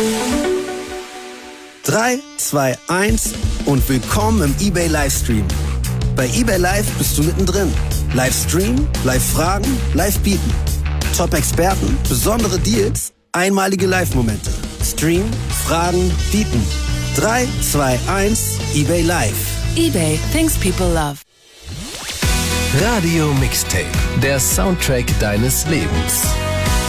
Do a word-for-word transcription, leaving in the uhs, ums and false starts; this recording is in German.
drei, zwei, eins und willkommen im eBay Livestream. Bei eBay Live bist du mittendrin. Livestream, Live-Fragen, Live-Bieten. Top-Experten, besondere Deals, einmalige Live-Momente. Stream, Fragen, Bieten. drei, zwei, eins, eBay Live. eBay, things people love. Radio Mixtape, der Soundtrack deines Lebens.